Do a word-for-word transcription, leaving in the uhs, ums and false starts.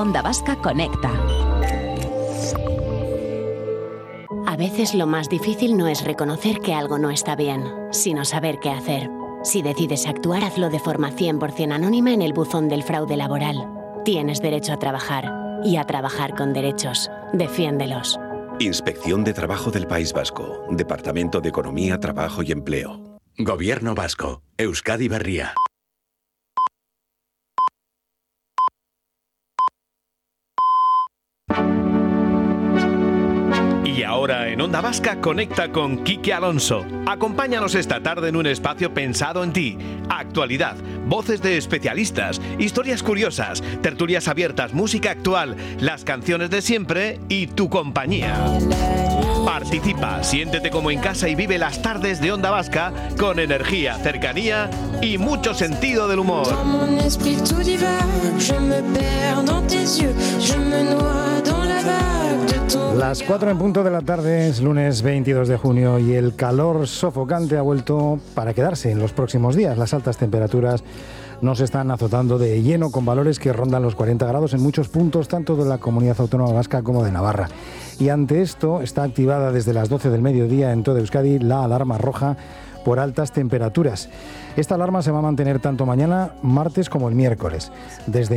Onda Vasca Conecta. A veces lo más difícil no es reconocer que algo no está bien, sino saber qué hacer. Si decides actuar, hazlo de forma cien por ciento anónima en el buzón del fraude laboral. Tienes derecho a trabajar y a trabajar con derechos. Defiéndelos. Inspección de Trabajo del País Vasco. Departamento de Economía, Trabajo y Empleo. Gobierno Vasco. Euskadi Berria. Y ahora en Onda Vasca conecta con Quique Alonso. Acompáñanos esta tarde en un espacio pensado en ti. Actualidad, voces de especialistas, historias curiosas, tertulias abiertas, música actual, las canciones de siempre y tu compañía. Participa, siéntete como en casa y vive las tardes de Onda Vasca con energía, cercanía y mucho sentido del humor. Las cuatro en punto de la tarde, es lunes veintidós de junio y el calor sofocante ha vuelto para quedarse en los próximos días. Las altas temperaturas nos están azotando de lleno con valores que rondan los cuarenta grados en muchos puntos, tanto de la Comunidad Autónoma Vasca como de Navarra. Y ante esto está activada desde las doce del mediodía en toda Euskadi la alarma roja por altas temperaturas. Esta alarma se va a mantener tanto mañana, martes, como el miércoles. Desde